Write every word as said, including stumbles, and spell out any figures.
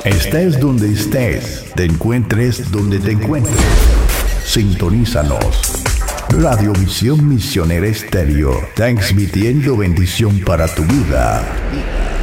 Estés donde estés, te encuentres donde te encuentres. Sintonízanos. Radio Visión Misionera Estéreo, transmitiendo bendición para tu vida.